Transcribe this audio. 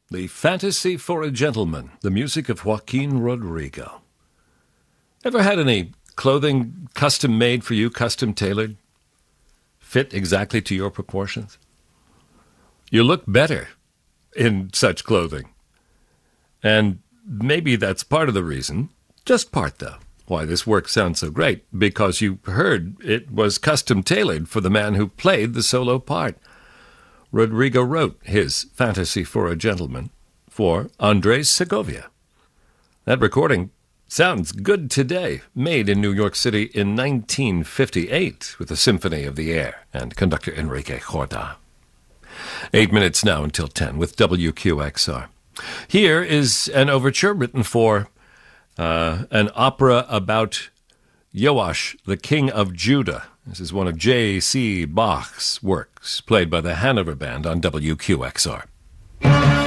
The Fantasy for a Gentleman, the music of Joaquin Rodrigo. Ever had any clothing custom made for you, custom tailored? Fit exactly to your proportions? You look better in such clothing. And maybe that's part of the reason, just part though, why this work sounds so great, because you heard it was custom tailored for the man who played the solo part. Rodrigo wrote his Fantasy for a Gentleman for Andres Segovia. That recording sounds good today, made in New York City in 1958 with the Symphony of the Air and conductor Enrique Jorda. 8 minutes now until 10 with WQXR. Here is an overture written for an opera about Joash, the king of Judah. This is one of J.C. Bach's works, played by the Hanover Band on WQXR.